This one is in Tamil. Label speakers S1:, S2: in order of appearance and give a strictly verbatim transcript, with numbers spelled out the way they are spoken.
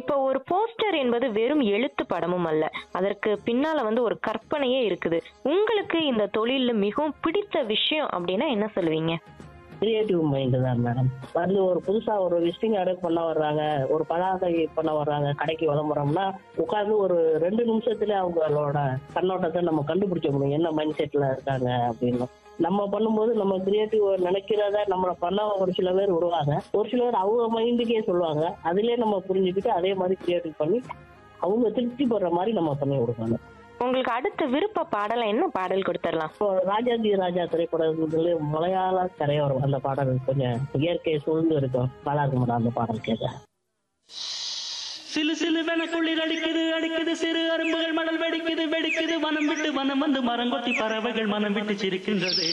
S1: இப்போ ஒரு போஸ்டர் என்பது வெறும் எழுத்து படமும் அல்ல. அதற்கு பின்னால வந்து ஒரு கற்பனையே இருக்குது. உங்களுக்கு இந்த தொழில்ல மிகவும் பிடித்த விஷயம் அப்படின்னா என்ன சொல்லுவீங்க?
S2: கிரியேட்டிவ் மைண்ட் தான் மேடம். வந்து ஒரு புதுசா ஒரு விசிட்டிங் கார்டு பண்ண வர்றாங்க, ஒரு பதாகை பண்ண வர்றாங்க, கடைக்கு விளம்பரம்னா உட்கார்ந்து ஒரு ரெண்டு நிமிஷத்துல அவங்களோட கண்ணோட்டத்தை நம்ம கண்டுபிடிக்க முடியும், என்ன மைண்ட் செட்ல இருக்காங்க அப்படின்னு. நம்ம பண்ணும்போது நம்ம கிரியேட்டிவ் நினைக்கிறத நம்மள பண்ண ஒரு சில பேர் விடுவாங்க, ஒரு சில பேர் அவங்க மைண்டுக்கே சொல்லுவாங்க. அதுலயே நம்ம புரிஞ்சுக்கிட்டு அதே மாதிரி கிரியேட்டிவ் பண்ணி அவங்க திருப்தி படுற மாதிரி நம்ம பண்ணி கொடுக்கணும்.
S1: உங்களுக்கு அடுத்த விருப்ப பாடல என்ன பாடல் கொடுத்துடலாம்?
S2: இப்போ ராஜாஜி ராஜா திரைப்படத்துல மலையாள கரையோரம் அந்த பாடல் கொஞ்சம் இயற்கை சூழ்ந்து இருக்கும், நல்லா இருக்கும் மேடம் அந்த பாடல் கேட்க.
S3: சிலு சிலுவென குளிர் அடிக்குது அடிக்குது சிறு அரும்புகள் மணல் வெடிக்குது வெடிக்குது வனம் விட்டு வனம் வந்து மரங்கொத்தி பறவைகள் மனம் விட்டு சிரிக்கின்றது.